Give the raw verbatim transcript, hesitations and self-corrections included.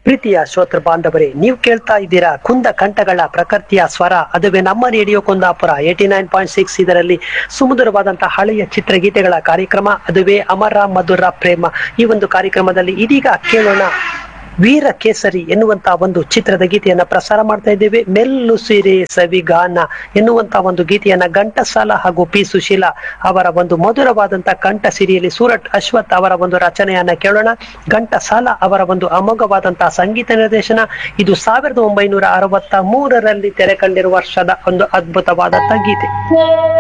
ಪ್ರೀತಿಯ ಶ್ರೋತೃ ಬಾಂಧವರೇ, ನೀವು ಕೇಳ್ತಾ ಇದ್ದೀರಾ ಕುಂದ ಕಂಠಗಳ ಪ್ರಕೃತಿಯ ಸ್ವರ, ಅದುವೇ ನಮ್ಮ radio Kundapura eighty nine point six. ಇದರಲ್ಲಿ ಸುಮಧುರವಾದಂತಹ ಹಳೆಯ ಚಿತ್ರಗೀತೆಗಳ ಕಾರ್ಯಕ್ರಮ, ಅದುವೇ ಅಮರ ಮಧುರ ಪ್ರೇಮ. ಈ ಒಂದು ಕಾರ್ಯಕ್ರಮದಲ್ಲಿ ಇದೀಗ ಕೇಳೋಣ ವೀರ ಕೇಸರಿ ಎನ್ನುವಂತಹ ಒಂದು ಚಿತ್ರದ ಗೀತೆಯನ್ನ ಪ್ರಸಾರ ಮಾಡ್ತಾ ಇದ್ದೇವೆ. ಮೆಲ್ಲು ಸಿರೆ ಸವಿಗಾನ ಎನ್ನುವಂತಹ ಒಂದು ಗೀತೆಯನ್ನ ಘಂಟಸಾಲ ಹಾಗೂ ಪಿ ಸುಶೀಲಾ ಅವರ ಒಂದು ಮಧುರವಾದಂತಹ ಕಂಠ ಸಿರಿಯಲ್ಲಿ ಸೂರಟ್ ಅಶ್ವಥ್ ಅವರ ಒಂದು ರಚನೆಯನ್ನ ಕೇಳೋಣ. ಘಂಟಸಾಲ ಅವರ ಒಂದು ಅಮೋಘವಾದಂತಹ ಸಂಗೀತ ನಿರ್ದೇಶನ. ಇದು ಸಾವಿರದ ಒಂಬೈನೂರ ಅರವತ್ತ ಮೂರರಲ್ಲಿ ತೆರೆ ಕಂಡಿರುವ ವರ್ಷದ ಒಂದು ಅದ್ಭುತವಾದಂತಹ ಗೀತೆ.